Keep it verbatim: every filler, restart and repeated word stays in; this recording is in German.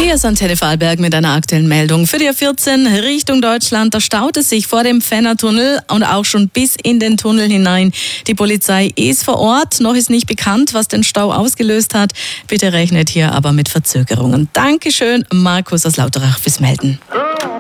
Hier ist Antenne Vorarlberg mit einer aktuellen Meldung. Für die A vierzehn Richtung Deutschland, da staut es sich vor dem Fenner-Tunnel und auch schon bis in den Tunnel hinein. Die Polizei ist vor Ort. Noch ist nicht bekannt, was den Stau ausgelöst hat. Bitte rechnet hier aber mit Verzögerungen. Dankeschön, Markus aus Lauterach, fürs Melden.